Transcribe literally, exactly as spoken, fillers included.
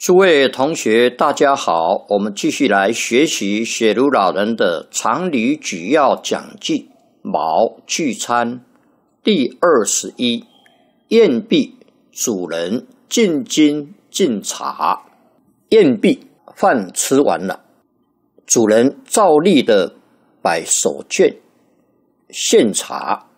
诸位同学，大家好，我们继续来学习雪茹老人的常理举要讲记卯聚餐第二十一。宴毕，主人进金进茶。宴毕，饭吃完了，主人照例的摆手绢、献茶。